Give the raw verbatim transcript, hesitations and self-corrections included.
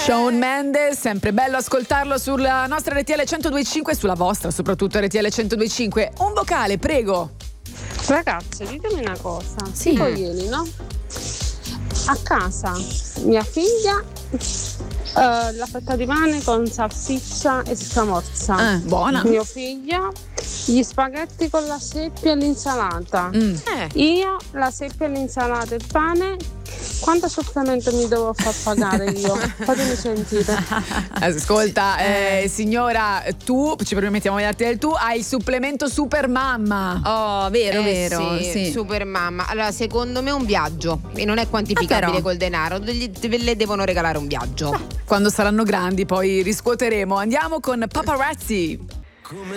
Shawn Mendes, sempre bello ascoltarlo sulla nostra R T L centodue e cinque, sulla vostra soprattutto R T L centodue e cinque. Un vocale, prego. Ragazze, ditemi una cosa. Sì. Tipo ieri, no? A casa, mia figlia, uh, la fetta di pane con salsiccia e scamorza. Eh, buona. Mio figlio, gli spaghetti con la seppia e l'insalata. Mm. Eh. Io, la seppia e l'insalata e il pane. Quanto supplemento mi devo far pagare io? Fatemi sentire. Ascolta, eh, signora, tu, ci permettiamo di darti del tu, hai il supplemento Super Mamma. Oh, vero, Eh, vero. sì, Sì. Super mamma. Allora, secondo me un viaggio e non è quantificabile Ah, però. col denaro. Gli- Le devono regalare un viaggio. Quando saranno grandi poi riscuoteremo. Andiamo con Paparazzi.